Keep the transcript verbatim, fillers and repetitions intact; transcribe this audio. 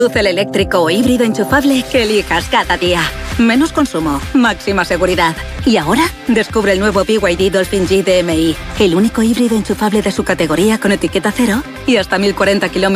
el eléctrico o híbrido enchufable que elijas cada día. Menos consumo, máxima seguridad. Y ahora, descubre el nuevo B Y D Dolphin G D M I, el único híbrido enchufable de su categoría con etiqueta cero y hasta mil cuarenta kilómetros